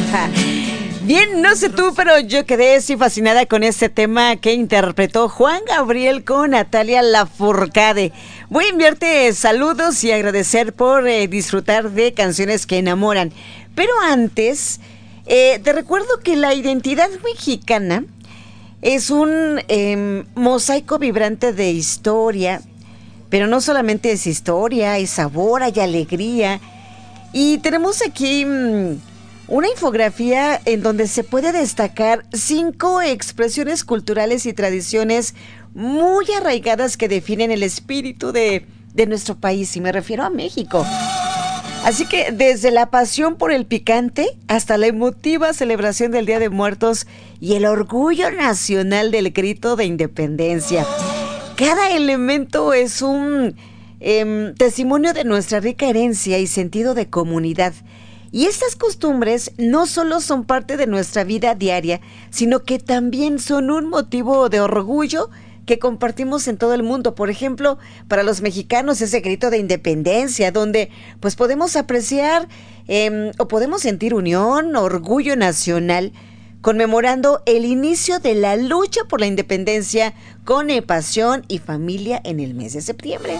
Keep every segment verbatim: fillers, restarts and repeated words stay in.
Bien, no sé tú, pero yo quedé así fascinada con este tema que interpretó Juan Gabriel con Natalia Lafourcade. Voy a enviarte saludos y agradecer por eh, disfrutar de canciones que enamoran. Pero antes, eh, te recuerdo que la identidad mexicana es un eh, mosaico vibrante de historia, pero no solamente es historia, hay sabor, hay alegría. Y tenemos aquí mmm, una infografía en donde se puede destacar cinco expresiones culturales y tradiciones muy arraigadas que definen el espíritu de, de nuestro país, y me refiero a México. Así que desde la pasión por el picante hasta la emotiva celebración del Día de Muertos y el orgullo nacional del grito de independencia. Cada elemento es un eh, testimonio de nuestra rica herencia y sentido de comunidad. Y estas costumbres no solo son parte de nuestra vida diaria, sino que también son un motivo de orgullo que compartimos en todo el mundo. Por ejemplo, para los mexicanos ese grito de independencia, donde pues podemos apreciar eh, o podemos sentir unión, orgullo nacional, conmemorando el inicio de la lucha por la independencia con eh, pasión y familia en el mes de septiembre.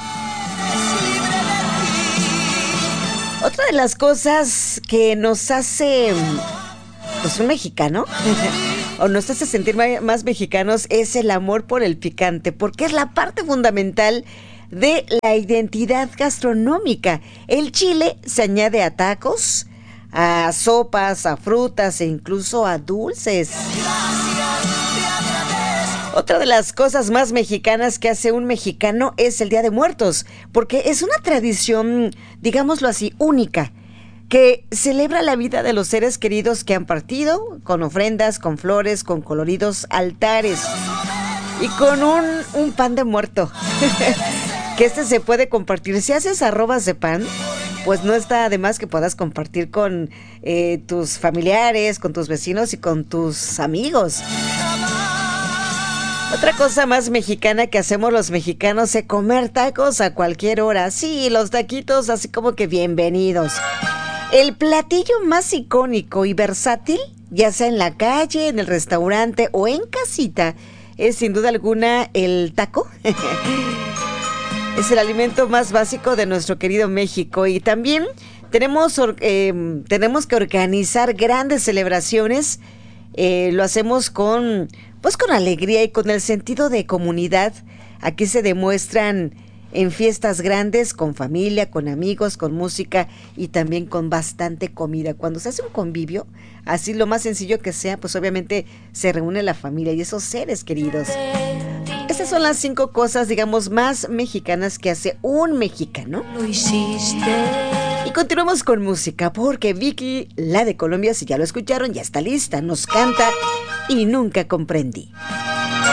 Otra de las cosas que nos hace pues un mexicano o nos hace sentir más mexicanos es el amor por el picante, porque es la parte fundamental de la identidad gastronómica. El chile se añade a tacos, a sopas, a frutas e incluso a dulces. Otra de las cosas más mexicanas que hace un mexicano es el Día de Muertos, porque es una tradición, digámoslo así, única, que celebra la vida de los seres queridos que han partido, con ofrendas, con flores, con coloridos altares y con un, un pan de muerto, que este se puede compartir. Si haces arrobas de pan, pues no está de más que puedas compartir con eh, tus familiares, con tus vecinos y con tus amigos. Otra cosa más mexicana que hacemos los mexicanos es comer tacos a cualquier hora. Sí, los taquitos así como que bienvenidos. El platillo más icónico y versátil, ya sea en la calle, en el restaurante o en casita, es sin duda alguna el taco. Es el alimento más básico de nuestro querido México, y también tenemos, eh, tenemos que organizar grandes celebraciones. Eh, lo hacemos con, pues con alegría y con el sentido de comunidad. Aquí se demuestran en fiestas grandes, con familia, con amigos, con música y también con bastante comida. Cuando se hace un convivio, así lo más sencillo que sea, pues obviamente se reúne la familia y esos seres queridos. Estas son las cinco cosas, digamos, más mexicanas que hace un mexicano. Lo hiciste. Y continuamos con música, porque Vicky, la de Colombia, si ya lo escucharon, ya está lista. Nos canta Y Nunca Comprendí.